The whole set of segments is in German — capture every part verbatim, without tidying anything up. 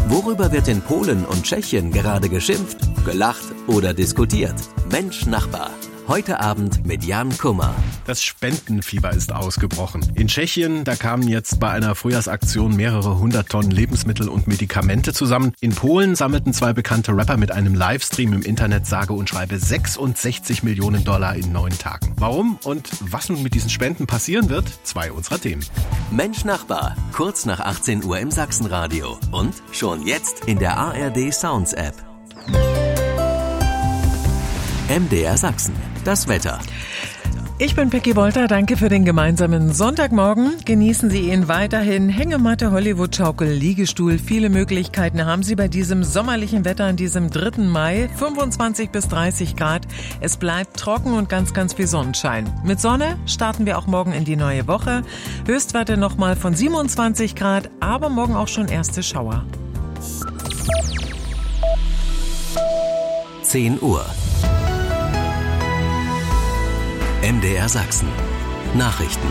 Worüber wird in Polen und Tschechien gerade geschimpft, gelacht oder diskutiert? Mensch Nachbar. Heute Abend mit Jan Kummer. Das Spendenfieber ist ausgebrochen. In Tschechien, da kamen jetzt bei einer Frühjahrsaktion mehrere hundert Tonnen Lebensmittel und Medikamente zusammen. In Polen sammelten zwei bekannte Rapper mit einem Livestream im Internet sage und schreibe sechsundsechzig Millionen Dollar in neun Tagen. Warum und was nun mit diesen Spenden passieren wird? Zwei unserer Themen. Mensch Nachbar, kurz nach achtzehn Uhr im Sachsenradio und schon jetzt in der A R D Sounds App. M D R Sachsen, das Wetter. Ich bin Peggy Wolter, danke für den gemeinsamen Sonntagmorgen. Genießen Sie ihn weiterhin. Hängematte, Hollywood-Schaukel, Liegestuhl. Viele Möglichkeiten haben Sie bei diesem sommerlichen Wetter an diesem dritten Mai. fünfundzwanzig bis dreißig Grad. Es bleibt trocken und ganz, ganz viel Sonnenschein. Mit Sonne starten wir auch morgen in die neue Woche. Höchstwerte nochmal von siebenundzwanzig Grad, aber morgen auch schon erste Schauer. zehn Uhr. M D R Sachsen. Nachrichten.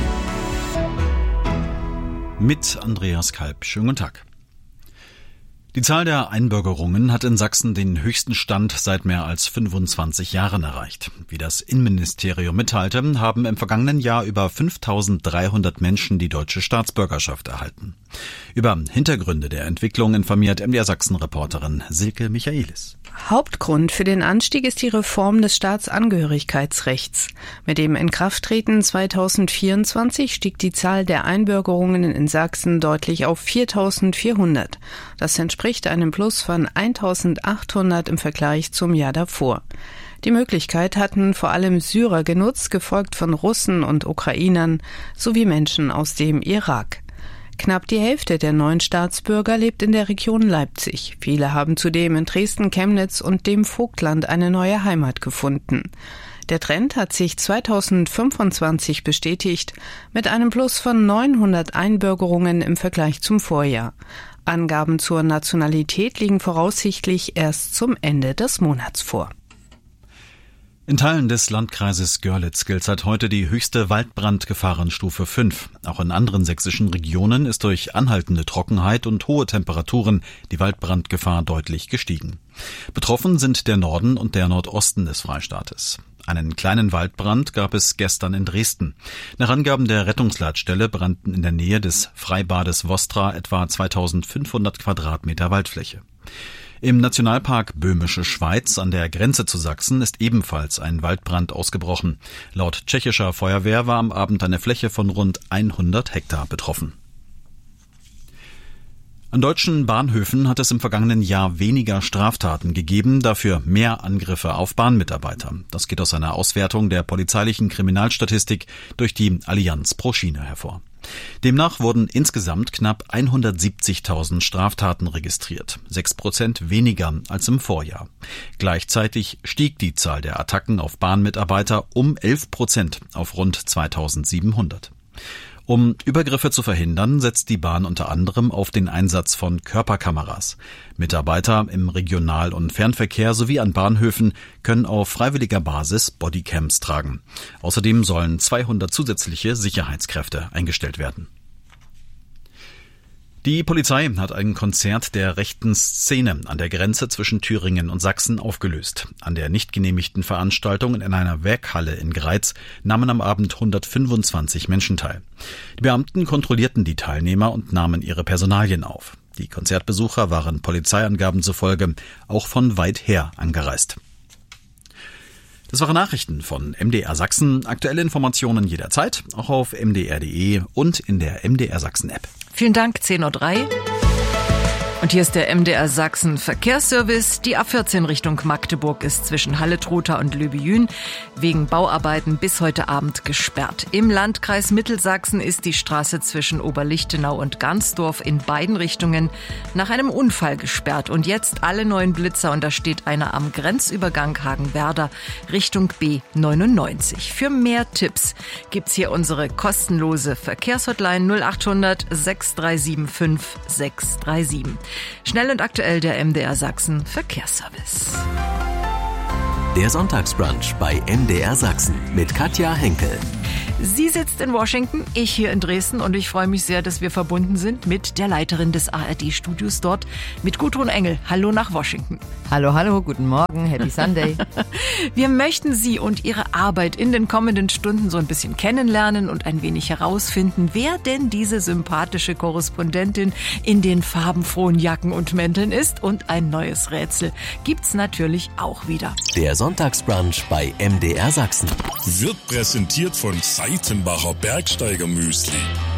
Mit Andreas Kalb. Schönen guten Tag. Die Zahl der Einbürgerungen hat in Sachsen den höchsten Stand seit mehr als fünfundzwanzig Jahren erreicht. Wie das Innenministerium mitteilte, haben im vergangenen Jahr über fünftausenddreihundert Menschen die deutsche Staatsbürgerschaft erhalten. Über Hintergründe der Entwicklung informiert M D R Sachsen-Reporterin Silke Michaelis. Hauptgrund für den Anstieg ist die Reform des Staatsangehörigkeitsrechts. Mit dem Inkrafttreten zweitausendvierundzwanzig stieg die Zahl der Einbürgerungen in Sachsen deutlich auf viertausendvierhundert. Das entspricht einem Plus von eintausendachthundert im Vergleich zum Jahr davor. Die Möglichkeit hatten vor allem Syrer genutzt, gefolgt von Russen und Ukrainern sowie Menschen aus dem Irak. Knapp die Hälfte der neuen Staatsbürger lebt in der Region Leipzig. Viele haben zudem in Dresden, Chemnitz und dem Vogtland eine neue Heimat gefunden. Der Trend hat sich zweitausendfünfundzwanzig bestätigt mit einem Plus von neunhundert Einbürgerungen im Vergleich zum Vorjahr. Angaben zur Nationalität liegen voraussichtlich erst zum Ende des Monats vor. In Teilen des Landkreises Görlitz gilt seit heute die höchste Waldbrandgefahrenstufe fünf. Auch in anderen sächsischen Regionen ist durch anhaltende Trockenheit und hohe Temperaturen die Waldbrandgefahr deutlich gestiegen. Betroffen sind der Norden und der Nordosten des Freistaates. Einen kleinen Waldbrand gab es gestern in Dresden. Nach Angaben der Rettungsleitstelle brannten in der Nähe des Freibades Vostra etwa zweitausendfünfhundert Quadratmeter Waldfläche. Im Nationalpark Böhmische Schweiz an der Grenze zu Sachsen ist ebenfalls ein Waldbrand ausgebrochen. Laut tschechischer Feuerwehr war am Abend eine Fläche von rund hundert Hektar betroffen. An deutschen Bahnhöfen hat es im vergangenen Jahr weniger Straftaten gegeben, dafür mehr Angriffe auf Bahnmitarbeiter. Das geht aus einer Auswertung der polizeilichen Kriminalstatistik durch die Allianz pro Schiene hervor. Demnach wurden insgesamt knapp hundertsiebzigtausend Straftaten registriert, sechs Prozent weniger als im Vorjahr. Gleichzeitig stieg die Zahl der Attacken auf Bahnmitarbeiter um elf Prozent auf rund zweitausendsiebenhundert. Um Übergriffe zu verhindern, setzt die Bahn unter anderem auf den Einsatz von Körperkameras. Mitarbeiter im Regional- und Fernverkehr sowie an Bahnhöfen können auf freiwilliger Basis Bodycams tragen. Außerdem sollen zweihundert zusätzliche Sicherheitskräfte eingestellt werden. Die Polizei hat ein Konzert der rechten Szene an der Grenze zwischen Thüringen und Sachsen aufgelöst. An der nicht genehmigten Veranstaltung in einer Werkhalle in Greiz nahmen am Abend hundertfünfundzwanzig Menschen teil. Die Beamten kontrollierten die Teilnehmer und nahmen ihre Personalien auf. Die Konzertbesucher waren Polizeiangaben zufolge auch von weit her angereist. Das waren Nachrichten von M D R Sachsen. Aktuelle Informationen jederzeit, auch auf m d r punkt d e und in der M D R Sachsen App. Vielen Dank, zehn Uhr drei. Und hier ist der M D R Sachsen Verkehrsservice. Die A vierzehn Richtung Magdeburg ist zwischen Halle-Trotha und Löbejün wegen Bauarbeiten bis heute Abend gesperrt. Im Landkreis Mittelsachsen ist die Straße zwischen Oberlichtenau und Garnsdorf in beiden Richtungen nach einem Unfall gesperrt. Und jetzt alle neuen Blitzer und da steht einer am Grenzübergang Hagenwerder Richtung B neunundneunzig. Für mehr Tipps gibt's hier unsere kostenlose Verkehrshotline null achthundert sechs drei sieben fünf sechs drei sieben. Schnell und aktuell der M D R Sachsen Verkehrsservice. Der Sonntagsbrunch bei M D R Sachsen mit Katja Henkel. Sie sitzt in Washington, ich hier in Dresden und ich freue mich sehr, dass wir verbunden sind mit der Leiterin des A R D-Studios dort, mit Gudrun Engel. Hallo nach Washington. Hallo, hallo, guten Morgen, Happy Sunday. Wir möchten Sie und Ihre Arbeit in den kommenden Stunden so ein bisschen kennenlernen und ein wenig herausfinden, wer denn diese sympathische Korrespondentin in den farbenfrohen Jacken und Mänteln ist. Und ein neues Rätsel gibt's natürlich auch wieder. Der Sonntagsbrunch bei M D R Sachsen wird präsentiert von Seitenbacher Bergsteiger Müsli.